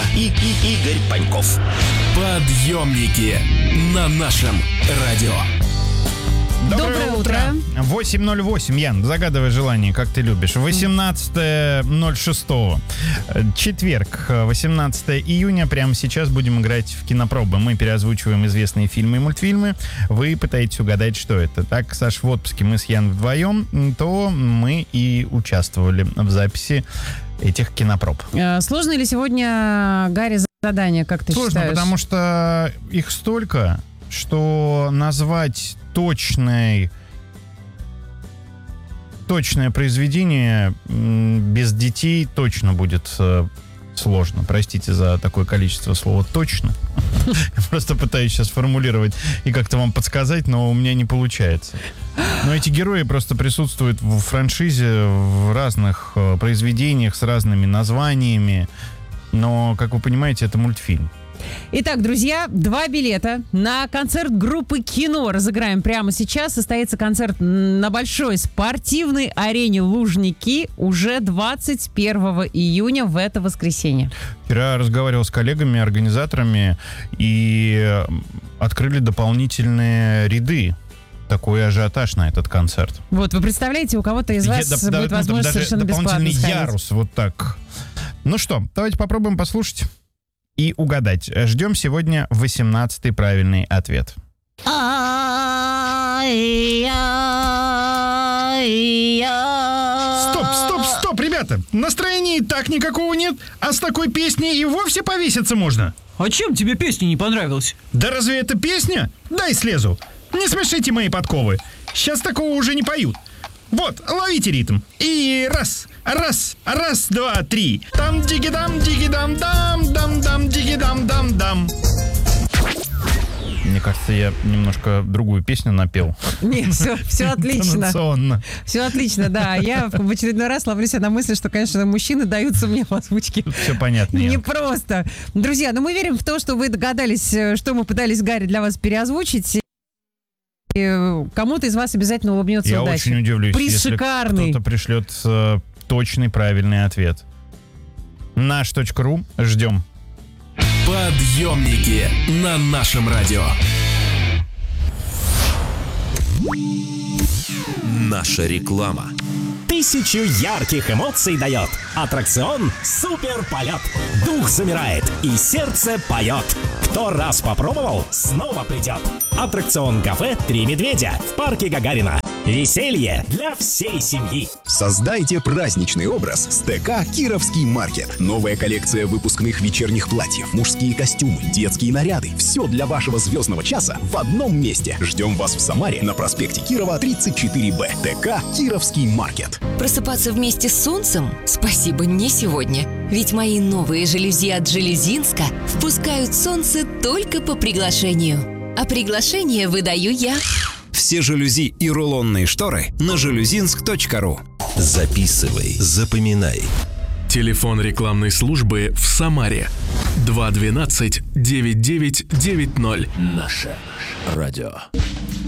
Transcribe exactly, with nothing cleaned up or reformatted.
и, и Игорь Паньков. Подъемники на нашем радио. Доброе, Доброе утро. утро. восемь ноль восемь, Ян, загадывай желание, как ты любишь. восемнадцатое ноль шестого. Четверг, восемнадцатое июня. Прямо сейчас будем играть в кинопробы. Мы переозвучиваем известные фильмы и мультфильмы. Вы пытаетесь угадать, что это. Так, Саш, в отпуске мы с Ян вдвоем, то мы и участвовали в записи этих кинопроб. Э, Сложно ли сегодня, Гарри, задание, как ты Сложно, считаешь? потому что их столько, что назвать точной, точное произведение м, без детей точно будет э, сложно. Простите за такое количество слова «точно». Я просто пытаюсь сейчас формулировать и как-то вам подсказать, но у меня не получается. Но эти герои просто присутствуют в франшизе в разных э, произведениях с разными названиями. Но, как вы понимаете, это мультфильм. Итак, друзья, два билета на концерт группы «Кино» разыграем прямо сейчас. Состоится концерт на большой спортивной арене «Лужники» уже двадцать первого июня в это воскресенье. Вчера разговаривал с коллегами, организаторами, и открыли дополнительные ряды. Такой ажиотаж на этот концерт. Вот, вы представляете, у кого-то из вас Я- да- будет да, ну, там возможность даже совершенно бесплатно дополнительный сходить. ярус, вот так. Ну что, давайте попробуем послушать и угадать. Ждем сегодня восемнадцатый правильный ответ. Стоп, стоп, стоп, ребята! Настроения и так никакого нет, а с такой песней и вовсе повеситься можно. А чем тебе песня не понравилась? Да разве это песня? Дай слезу. Не смешите мои подковы. Сейчас такого уже не поют. Вот, ловите ритм. И раз, раз, раз, два, три. Там дигидам, дигидам, дам, дам, дам, дигидам, дам, дам. Мне кажется, я немножко другую песню напел. Нет, все, все отлично. Интонационно. Все отлично, да. Я в очередной раз ловлю себя на мысли, что, конечно, мужчины даются мне в озвучке. Все понятно. Не Ян. просто. Друзья, ну мы верим в то, что вы догадались, что мы пытались, Гарри, для вас переозвучить. И кому-то из вас обязательно улыбнется Я удача. очень удивлюсь, Приз если шикарный. кто-то пришлет э, точный правильный ответ. наш точка ру. Ждем. Подъемники на нашем радио. Наша реклама. Тысячу ярких эмоций дает. Аттракцион «Супер полет». Дух замирает и сердце поет. Кто раз попробовал, снова придет. Аттракцион «Кафе Три медведя» в парке Гагарина. Веселье для всей семьи. Создайте праздничный образ с ТК «Кировский маркет». Новая коллекция выпускных вечерних платьев, мужские костюмы, детские наряды. Все для вашего звездного часа в одном месте. Ждем вас в Самаре на проспекте Кирова, тридцать четыре Б. ТК «Кировский маркет». Просыпаться вместе с солнцем? Спасибо, не сегодня. Ведь мои новые жалюзи от Железинска впускают солнце только по приглашению. А приглашение выдаю я. Все жалюзи и рулонные шторы на железинск точка ру. Записывай, запоминай. Телефон рекламной службы в Самаре. два двенадцать девять девять девять ноль. Наше радио.